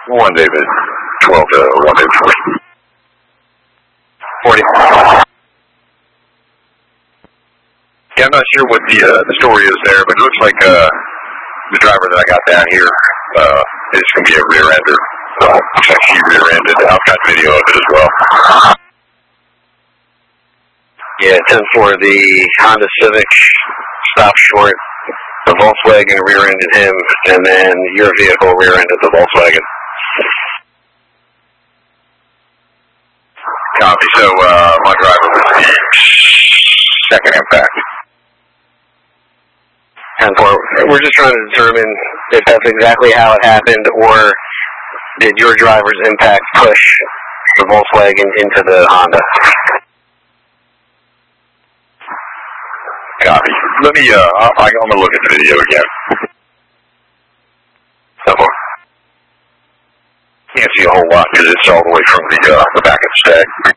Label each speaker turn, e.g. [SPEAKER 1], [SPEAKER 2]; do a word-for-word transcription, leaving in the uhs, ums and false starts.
[SPEAKER 1] One David, twelve to one David forty. Forty. Yeah, I'm not sure what the uh, the story is there, but it looks like uh, the driver that I got down here uh, is going to be a rear-ender. So looks like she rear-ended. I've got video of it as well.
[SPEAKER 2] Yeah, ten four, the Honda Civic stopped short. The Volkswagen rear-ended him, and then your vehicle rear-ended the Volkswagen.
[SPEAKER 1] Copy. So uh, my driver was the second impact.
[SPEAKER 2] ten four, we're just trying to determine if that's exactly how it happened, or did your driver's impact push the Volkswagen into the Honda?
[SPEAKER 1] Copy. Let me, uh, I, I'm going to look at the video again.
[SPEAKER 2] ten four.
[SPEAKER 1] Can't see a whole lot because it's all the way from the, uh, the back of the stack.